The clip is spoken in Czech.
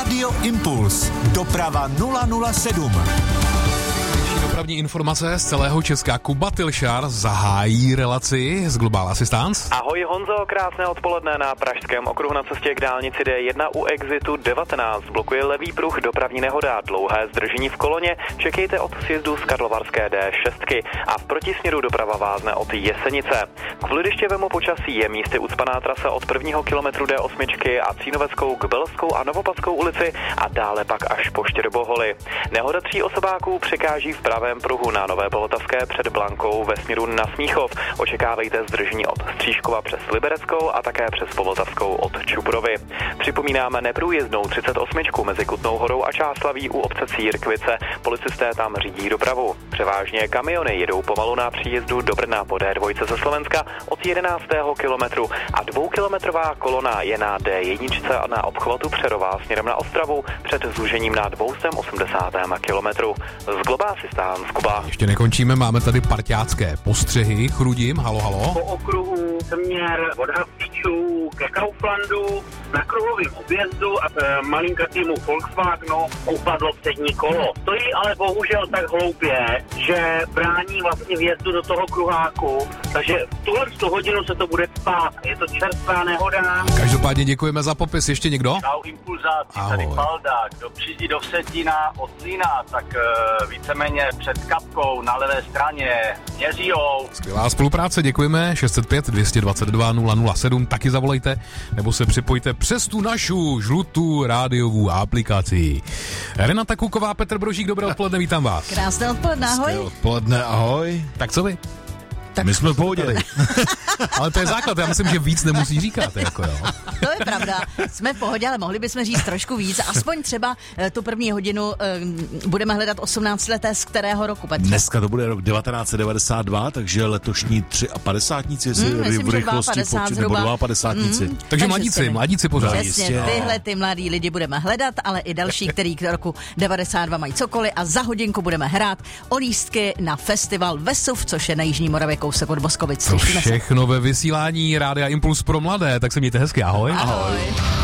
Radio Impuls. Doprava 007. Dopravní informace z celého Česka. Kuba Tilšar zahájí relaci z Global Assistance. Ahoj Honzo, krásné odpoledne. Na Pražském okruhu na cestě k dálnici D1 u exitu 19 blokuje levý pruh dopravní nehoda. Dlouhé zdržení v koloně čekejte od sjezdu z Karlovarské D6 a v protisměru doprava vázne od Jesenice. Kvůli dešťovému počasí je místy ucpaná trasa od prvního kilometru D8 a Cínoveckou k Belskou a Novopadskou ulici a dále pak až po Štěrboholi. Nehoda 3 osobáků překáží v pravém pruhu na Nové Polotavské před Blankou ve směru na Smíchov. Očekávejte zdržení od Stříškova přes Libereckou a také přes Polotavskou od Čuprovy. Připomínáme neprůjezdnou 38 mezi Kutnou Horou a Čáslaví u obce Církvice. Policisté tam řídí dopravu. Převážně kamiony jedou pomalu na příjezdu do Brna po D2 ze Slovenska od 11. kilometru a 2kilometrová kolona je na D1 a na obchvatu Přerova směrem na Ostravu před zúžením na 280. kilometru. Z Global Assistance, Kuba. Ještě nekončíme, máme tady parťácké postřehy. Chrudim, halo. Po okruhu směr od Havlíčů ke Kauflandu na kruhovém objezdu a malinkatýmu Volkswagenu upadlo přední kolo. Stojí ale bohužel tak hloupě, že brání vlastně vjezdu do toho kruháku, takže v tuhle hodinu se to bude spát. Je to čerstvá nehoda. Každopádně děkujeme za popis. Ještě někdo? Čau impulzáci, tady Palda. Kdo přijíždí do Vsetína od Zlína, tak víceméně před Kapkou na levé straně měřijou. Skvělá spolupráce, děkujeme. 605 222 007, taky zavolejte, nebo se připojte přes tu našu žlutou rádiovou aplikaci. Renata Kuková, Petr Brožík, dobré odpoledne, vítám vás. Krásné odpoledne, ahoj. Odpoledne, ahoj. Tak co vy? Tak my jsme v pohodě. Ale to je základ, já myslím, že víc nemusí říkat. Jako jo. To je pravda, jsme v pohodě, ale mohli bychom říct trošku víc. Aspoň třeba tu první hodinu budeme hledat 18leté z kterého roku, Petře? Dneska to bude rok 1992, takže letošní 53, jestli v rychlosti počít, nebo 52. Takže mladíci pořád. Přesně, tyhle ty mladí lidi budeme hledat, ale i další, který k roku 92 mají cokoliv a za hodinku budeme hrát o lístky na festival Vesuv, což je na Jižní Moravě kousek od Boskovic. To všechno ve vysílání Rádia Impuls pro mladé, tak se mějte hezky, ahoj. Ahoj.